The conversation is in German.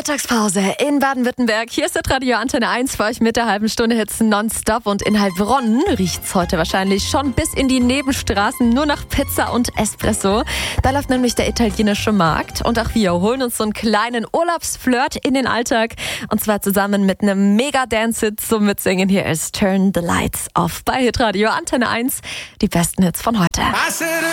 Mittagspause in Baden-Württemberg. Hier ist das Radio Antenne 1 für euch mit der halben Stunde Hits nonstop. Und in Heilbronn riecht's heute wahrscheinlich schon bis in die Nebenstraßen nur nach Pizza und Espresso. Da läuft nämlich der italienische Markt. Und auch wir holen uns so einen kleinen Urlaubsflirt in den Alltag. Und zwar zusammen mit einem Mega-Dance-Hit zum Mitsingen. Hier ist Turn the Lights Off bei Hitradio Antenne 1. Die besten Hits von heute.